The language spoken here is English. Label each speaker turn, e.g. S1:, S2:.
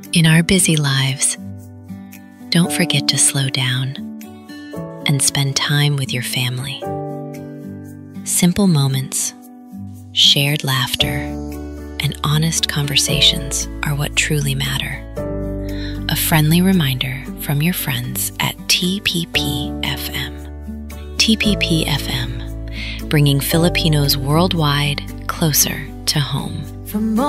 S1: In our busy lives, don't forget to slow down and spend time with your family. Simple moments, shared laughter, and honest conversations are what truly matter. A friendly reminder from your friends at TPP-FM. TPP-FM, bringing Filipinos worldwide closer to home.